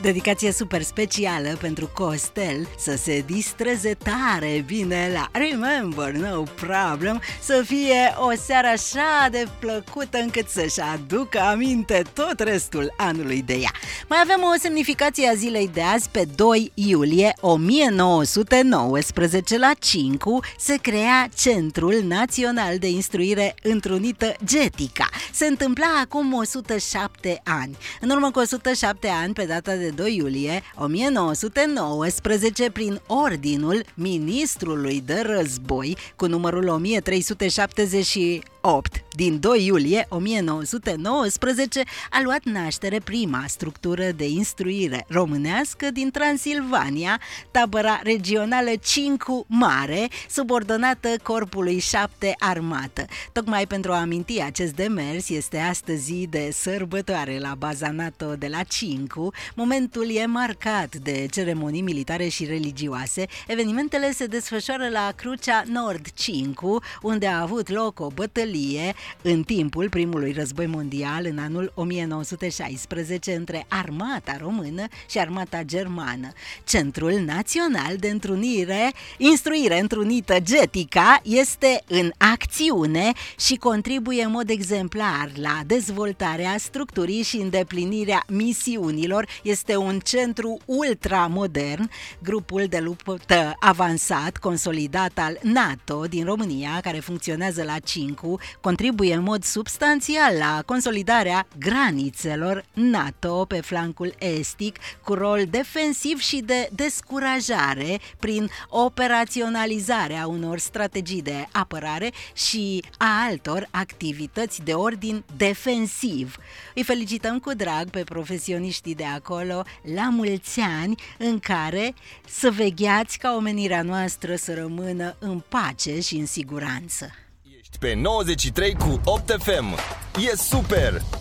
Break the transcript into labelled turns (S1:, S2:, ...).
S1: Dedicație super specială pentru Costel să se distreze tare bine la Remember No Problem, să fie o seară așa de plăcută încât să-și aducă aminte tot restul anului de ea. Mai avem o semnificație a zilei de azi. Pe 2 iulie 1919 la Cincu se crea Centrul Național de Instruire Întrunită Getica. Se întâmpla acum 107 ani. În urmă cu 107 ani, pe data de 2 iulie 1919, prin ordinul ministrului de război cu numărul 1378 din 2 iulie 1919, a luat naștere prima structură de instruire românească din Transilvania, tabăra regională Cincu Mare, subordonată Corpului 7 Armată. Tocmai pentru a aminti acest demers, este astăzi zi de sărbătoare la baza NATO de la Cincu. Momentul e marcat de ceremonii militare și religioase. Evenimentele se desfășoară la Crucea Nord Cincu, unde a avut loc o bătălie în timpul primului război mondial în anul 1916 între armata română și armata germană. Centrul Național de Instruire Întrunită Getica este în acțiune și contribuie în mod exemplar la dezvoltarea structurii și îndeplinirea misiunilor. Este un centru ultramodern, grupul de luptă avansat, consolidat al NATO din România, care funcționează la Cincu, contribuie în mod substanțial la consolidarea granițelor NATO pe flancul estic, cu rol defensiv și de descurajare prin operaționalizarea unor strategii de apărare și a altor activități de ordin defensiv. Îi felicităm cu drag pe profesioniștii de acolo la mulți ani, în care să vegheați ca omenirea noastră să rămână în pace și în siguranță.
S2: Ești pe 93 cu 8 FM. E super!